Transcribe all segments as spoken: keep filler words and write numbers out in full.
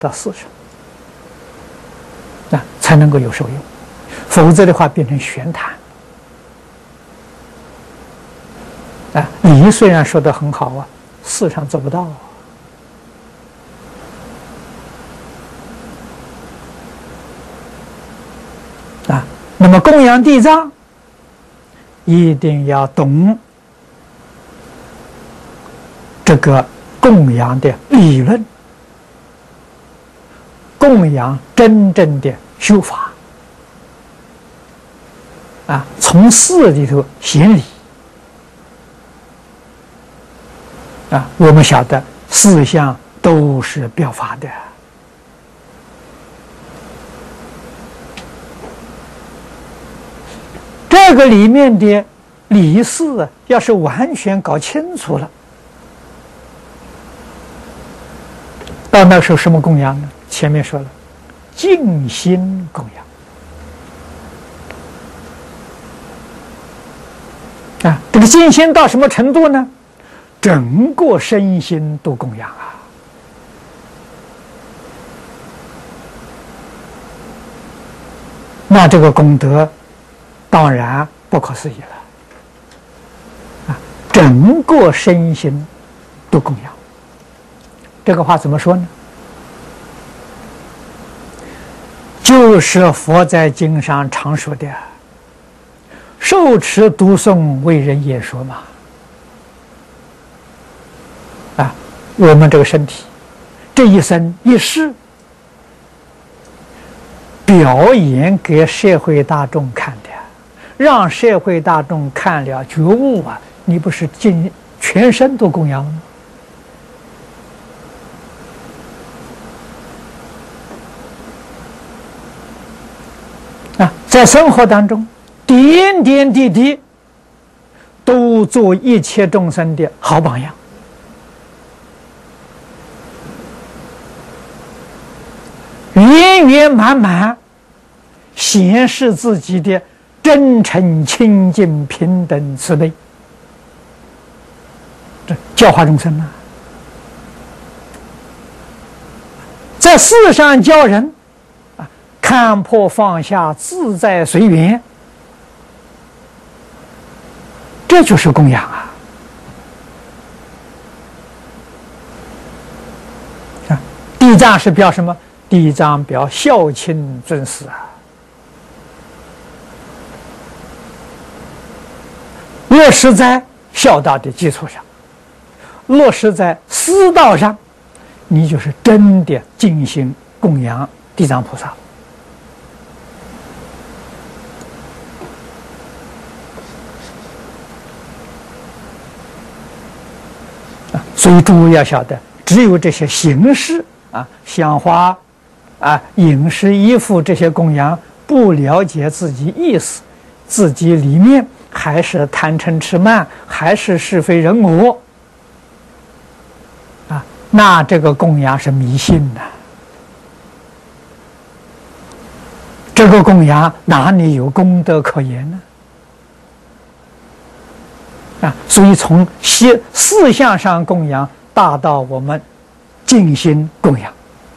到世上，那才能够有受用，否则的话变成玄谈。啊，理虽然说得很好啊，事上做不到啊。啊，那么供养地藏，一定要懂这个供养的理论，供养真正的修法。啊，从事里头显理。啊，我们晓得四项都是表法的。这个里面的理事啊，要是完全搞清楚了，到那时候什么供养呢？前面说了，静心供养。啊，这个静心到什么程度呢？整个身心都供养啊！那这个功德当然不可思议了啊！整个身心都供养，这个话怎么说呢？就是佛在经上常说的“受持读诵为人演说”嘛。啊，我们这个身体，这一生一世，表演给社会大众看的，让社会大众看了觉悟啊，你不是尽全身都供养吗？啊，在生活当中，点点滴滴都做一切众生的好榜样。圆圆满满显示自己的真诚、清净、平等、慈悲，这教化众生啊，在世上教人啊，看破放下，自在随缘，这就是供养啊！啊，地藏是表什么？地藏表孝亲尊师啊，落实在孝道的基础上，落实在师道上，你就是真的尽心供养地藏菩萨。啊，所以诸位要晓得，只有这些形式啊，香花。啊，饮食衣服这些供养，不了解自己意思，自己里面还是贪嗔痴慢，还是是非人我，啊，那这个供养是迷信的。这个供养哪里有功德可言呢？啊，所以从四四项上供养，大到我们静心供养。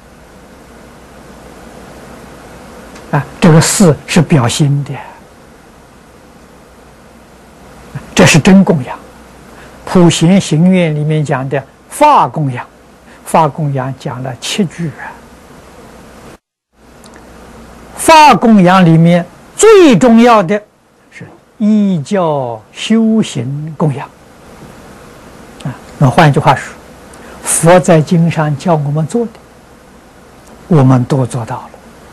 啊，这个四是表心的，这是真供养。普贤行愿里面讲的法供养，法供养讲了七句啊。法供养里面最重要的是依教修行供养。啊，那换一句话说，佛在经上教我们做的，我们都做到了。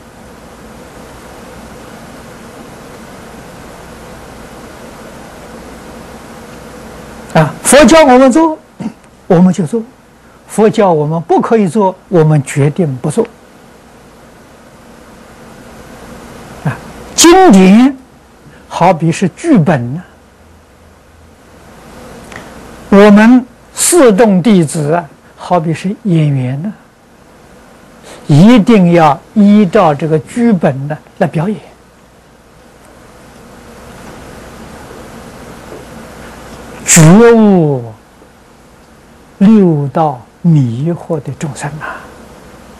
啊，佛教我们做，我们就做；佛教我们不可以做，我们决定不做。啊，经典好比是剧本呢、啊，我们四众弟子啊，好比是演员呢、啊，一定要依照这个剧本呢来表演。觉悟六道迷惑的众生啊！